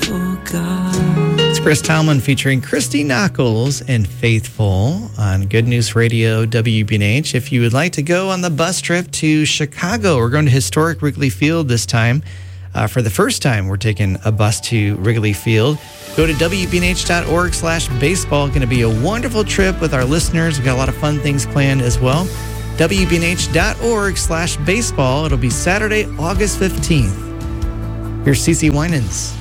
oh God. It's Chris Talman featuring Christy Knuckles and Faithful on Good News Radio WBNH. If you would like to go on the bus trip to Chicago, we're going to historic Wrigley Field this time. For the first time, we're taking a bus to Wrigley Field. Go to WBNH.org/baseball. Going to be a wonderful trip with our listeners. We've got a lot of fun things planned as well. WBNH.org/baseball. It'll be Saturday, August 15th. Here's CeCe Winans.